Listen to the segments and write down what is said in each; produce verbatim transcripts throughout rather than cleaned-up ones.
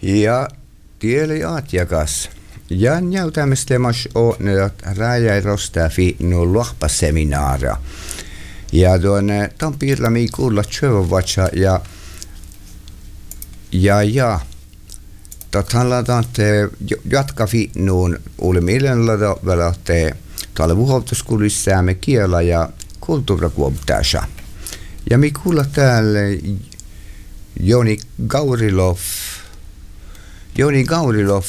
Ja tieli atjakas. Ja näytämistemos on rajai rostaa fi no luohpaseminaara. Ja tuonne ton piirla mi kuulla tjövavatsa ja ja ja Tathan ladan te jatka fi nuun uuli mielen lada velahte talle vuhovtuskulissäämme kiela ja kulttuurakuoptaasa. Ja mi kuulla täällä Joni Gaurilov Joni Gaurilov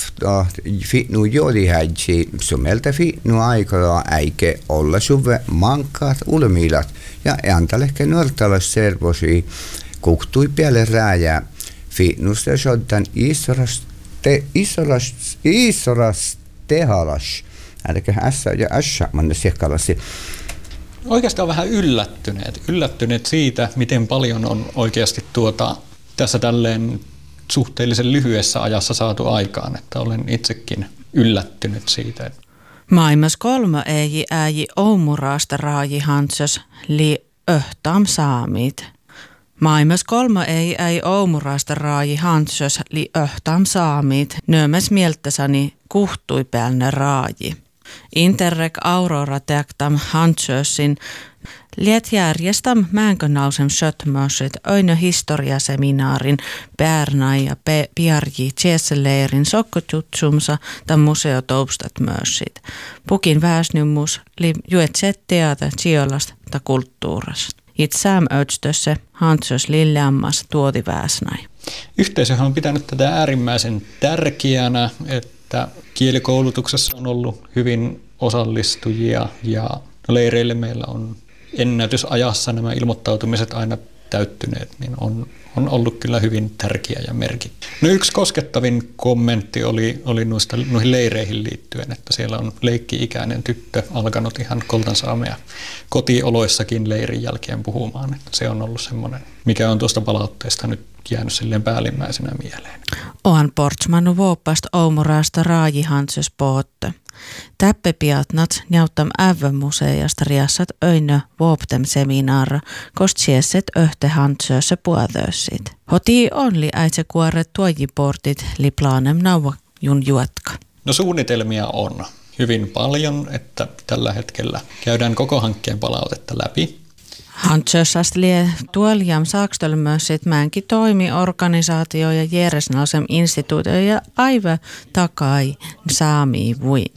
fitnu jodi hädsi sumelta fitnu aikalla äike olla suve mankat ulmilat ja antalehke nuortalas servosi kuktui piele rääjä fitnusta soddan isoras te isoras isoras tehalas äläkä ässä ja ässä manne sekkalasi. Oikeastaan vähän yllättyneet. Yllättyneet siitä, miten paljon on oikeasti tuota tässä tälleen suhteellisen lyhyessä ajassa saatu aikaan, että olen itsekin yllättynyt siitä. Maailmas kolme ei ääji Oumuraasta raaji hantsas li öhtam saamit. Maailmas kolme ei äi Oumuraasta raaji hantsas li öhtam saamit. Nöömäs mieltäsani kuhtui päälne raaji. Interreg Aurora teaktam hantsösin liet järjestäm määnkönausem sötmösit öinö historiaseminaarin Pärnai ja Piarji Tjesseleerin sokkotutsumsa ta museotoustat mössit. Pukin väsnymmus li juetset teata tsiolasta ta kulttuurasta. Itsään ötstössä hantsös lilleammas tuoti väsnai. Yhteisöhän on pitänyt tätä äärimmäisen tärkeänä, että kielikoulutuksessa on ollut hyvin osallistujia ja leireille meillä on ennätysajassa nämä ilmoittautumiset aina täyttyneet, niin on, on ollut kyllä hyvin tärkeä ja merkittävä. No yksi koskettavin kommentti oli, oli noista, noihin leireihin liittyen, että siellä on leikki-ikäinen tyttö alkanut ihan Koltansaamea kotioloissakin leirin jälkeen puhumaan. Että se on ollut semmoinen, mikä on tuosta palautteesta nyt jäänyt silleen päällimmäisenä mieleen. Ohan portsmanu vuopast Oumuraasta raajihanses pootte. Täppepiatnat näyttäm ävömuseijasta riassat öinö vuoptem seminaara, kost sieset öhte hantsöössä puadössit. Hoti onli äitse kuoret tuojiportit li planem nauva jun juotka. No suunnitelmia on hyvin paljon, että tällä hetkellä käydään koko hankkeen palautetta läpi. Hantsössast lie tuoljam saakstölmössit määnki toimi organisaatio ja järjesnalsem instituutio ja aive takai saami vuim.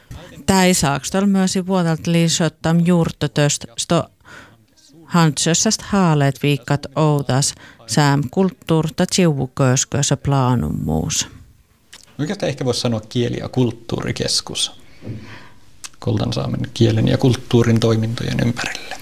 Täi saakstölmösi vuodelta liisottam juurtotöst sto hantsössast haaleet viikkat oudas sääm kulttuurta tsiuvuköskössä plaanun muus. Oikeastaan ehkä voisi sanoa kieli- ja kulttuurikeskus Koltansaamen kielen ja kulttuurin toimintojen ympärille.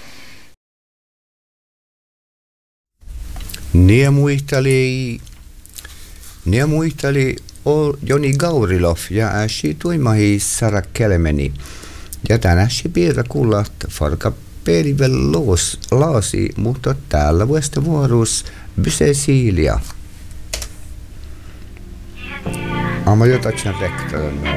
Ne muisteli, ne muisteli Joni Gaurilov ja äsi tuimahi Sara Kelmeni. Ja tänään se piirra kuulla farka perivel laasi, mutta täällä vuosta vuorossa Bysesilia. Amma jotain rektoon.